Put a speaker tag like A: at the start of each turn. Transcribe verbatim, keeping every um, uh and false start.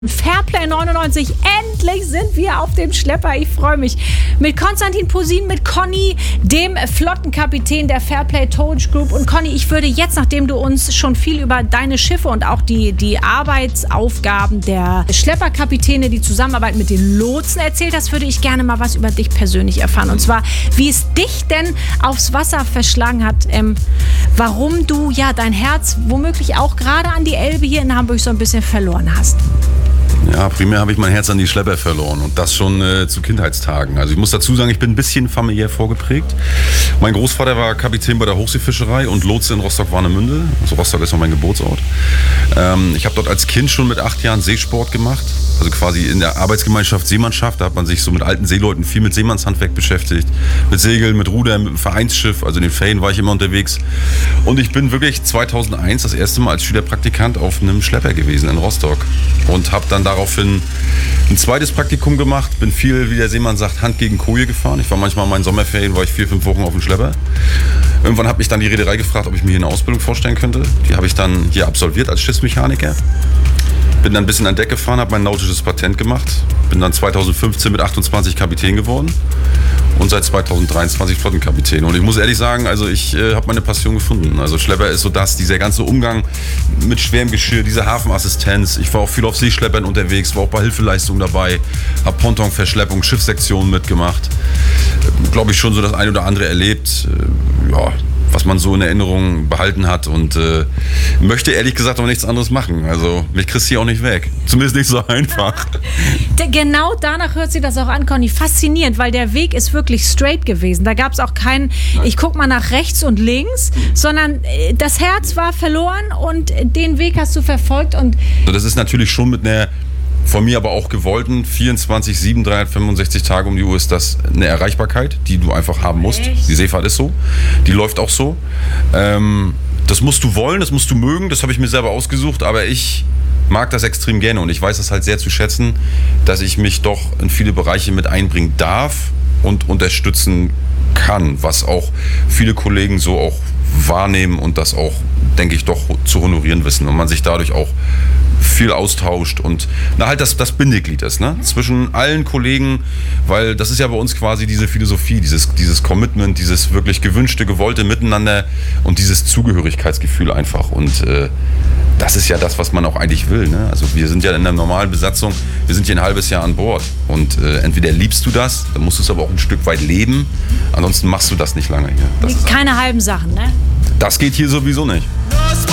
A: Fairplay neunundneunzig, endlich sind wir auf dem Schlepper, ich freue mich. Mit Konstantin Posin, mit Conny, dem Flottenkapitän der Fairplay Towage Group. Und Conny, ich würde jetzt, nachdem du uns schon viel über deine Schiffe und auch die, die Arbeitsaufgaben der Schlepperkapitäne, die Zusammenarbeit mit den Lotsen erzählt hast, würde ich gerne mal was über dich persönlich erfahren. Und zwar, wie es dich denn aufs Wasser verschlagen hat, ähm, warum du ja dein Herz womöglich auch gerade an die Elbe hier in Hamburg so ein bisschen verloren hast.
B: Ja, primär habe ich mein Herz an die Schlepper verloren und das schon äh, zu Kindheitstagen. Also ich muss dazu sagen, ich bin ein bisschen familiär vorgeprägt. Mein Großvater war Kapitän bei der Hochseefischerei und Lotse in Rostock-Warnemünde. Also Rostock ist noch mein Geburtsort. Ähm, ich habe dort als Kind schon mit acht Jahren Seesport gemacht. Also quasi in der Arbeitsgemeinschaft Seemannschaft. Da hat man sich so mit alten Seeleuten viel mit Seemannshandwerk beschäftigt. Mit Segeln, mit Rudern, mit dem Vereinsschiff. Also in den Ferien war ich immer unterwegs. Und ich bin wirklich zweitausendeins das erste Mal als Schülerpraktikant auf einem Schlepper gewesen in Rostock. Und habe dann daraufhin ein zweites Praktikum gemacht. Bin viel, wie der Seemann sagt, Hand gegen Koje gefahren. Ich war manchmal in meinen Sommerferien, war ich vier, fünf Wochen auf dem Schlepper. Irgendwann hat mich dann die Reederei gefragt, ob ich mir hier eine Ausbildung vorstellen könnte. Die habe ich dann hier absolviert als Schiffsmechaniker. Bin dann ein bisschen an Deck gefahren, habe mein nautisches Patent gemacht. Bin dann zweitausendfünfzehn mit achtundzwanzig Kapitän geworden und seit zweitausenddreiundzwanzig Flottenkapitän. Und ich muss ehrlich sagen, also ich äh, habe meine Passion gefunden. Also Schlepper ist so das, dieser ganze Umgang mit schwerem Geschirr, diese Hafenassistenz. Ich war auch viel auf Seeschleppern unterwegs, war auch bei Hilfeleistungen dabei, habe Pontonverschleppung, Schiffssektionen mitgemacht. Äh, Glaube ich schon so das eine oder andere erlebt. Äh, ja. was man so in Erinnerung behalten hat und äh, möchte ehrlich gesagt auch nichts anderes machen. Also mich kriegst du hier auch nicht weg. Zumindest nicht so einfach.
A: Genau danach hört sich das auch an, Conny. Faszinierend, weil der Weg ist wirklich straight gewesen. Da gab es auch keinen, ich guck mal nach rechts und links, sondern das Herz war verloren und den Weg hast du verfolgt. Und
B: das ist natürlich schon mit einer von mir aber auch gewollten vierundzwanzig sieben, dreihundertfünfundsechzig Tage um die Uhr ist das eine Erreichbarkeit, die du einfach haben musst. Echt? Die Seefahrt ist so, die läuft auch so. Ähm, das musst du wollen, das musst du mögen, das habe ich mir selber ausgesucht, aber ich mag das extrem gerne und ich weiß das halt sehr zu schätzen, dass ich mich doch in viele Bereiche mit einbringen darf und unterstützen kann, was auch viele Kollegen so auch wahrnehmen und das auch, denke ich, doch zu honorieren wissen und man sich dadurch auch viel austauscht und na halt das, das Bindeglied ist, ne? Zwischen allen Kollegen, weil das ist ja bei uns quasi diese Philosophie, dieses, dieses Commitment, dieses wirklich gewünschte, gewollte Miteinander und dieses Zugehörigkeitsgefühl einfach und äh, das ist ja das, was man auch eigentlich will, ne? Also wir sind ja in der normalen Besatzung, wir sind hier ein halbes Jahr an Bord und äh, entweder liebst du das, dann musst du es aber auch ein Stück weit leben, ansonsten machst du das nicht lange hier. Das
A: keine halben Sachen, ne?
B: Das geht hier sowieso nicht.